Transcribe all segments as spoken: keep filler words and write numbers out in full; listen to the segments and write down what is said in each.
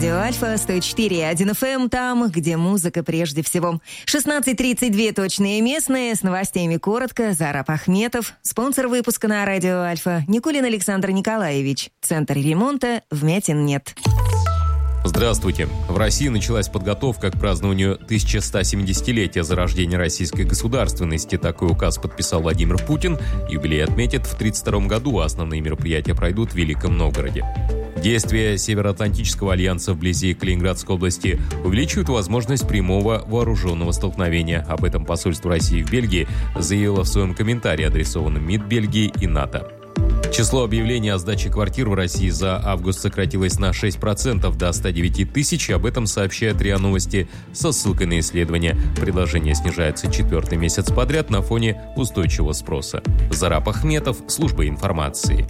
Радио Альфа, сто четыре и один эф эм, там, где музыка прежде всего. шестнадцать тридцать два точные местные, с новостями коротко, Зарап Ахметов. Спонсор выпуска на Радио Альфа Никулин Александр Николаевич. Центр ремонта «Вмятин нет». Здравствуйте. В России началась подготовка к празднованию тысяча сто семидесятилетия зарождения российской государственности. Такой указ подписал Владимир Путин. Юбилей отметят в тридцать втором году, а основные мероприятия пройдут в Великом Новгороде. Действия Североатлантического альянса вблизи Калининградской области увеличивают возможность прямого вооруженного столкновения. Об этом посольство России в Бельгии заявило в своем комментарии, адресованном МИД Бельгии и НАТО. Число объявлений о сдаче квартир в России за август сократилось на шесть процентов до ста девяти тысяч. Об этом сообщает РИА Новости со ссылкой на исследование. Предложение снижается четвертый месяц подряд на фоне устойчивого спроса. Зарап Ахметов, служба информации.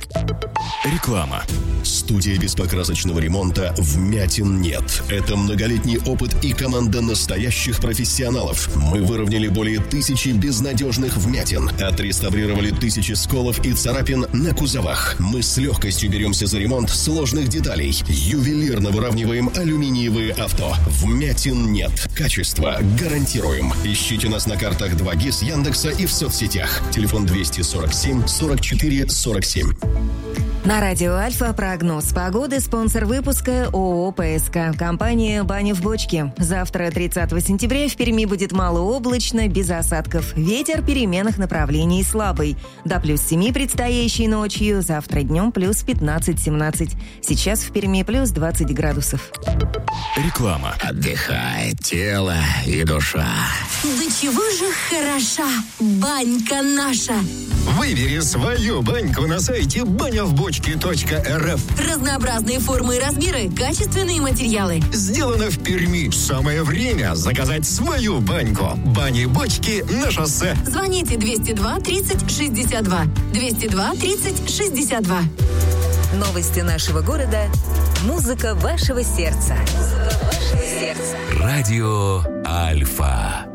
Реклама. Студия беспокрасочного ремонта «Вмятин нет». Это многолетний опыт и команда настоящих профессионалов. Мы выровняли более тысячи безнадежных вмятин, отреставрировали тысячи сколов и царапин на кузовах. Мы с легкостью беремся за ремонт сложных деталей. Ювелирно выравниваем алюминиевые авто. Вмятин нет. Качество гарантируем. Ищите нас на картах два джи эс, Яндекса и в соцсетях. Телефон двести сорок семь сорок четыре сорок семь. На Радио Альфа прогноз погоды, спонсор выпуска ООО ПСК, компания «Баня в бочке». Завтра, тридцатого сентября, в Перми будет малооблачно, без осадков. Ветер переменных направлений слабый. До плюс семи предстоящей ночью, завтра днем плюс пятнадцать-семнадцать. Сейчас в Перми плюс двадцать градусов. Реклама. Отдыхает тело и душа. Да чего же хороша банька наша. Выбери свою баньку на сайте баня в бочке точка эр эф. Разнообразные формы и размеры, качественные материалы. Сделано в Перми. Самое время заказать свою баньку. Бани-бочки на шоссе. Звоните двести два тридцать шестьдесят два. двести два тридцать шестьдесят два. Новости нашего города. Музыка вашего сердца. Музыка вашего сердца. Радио Альфа.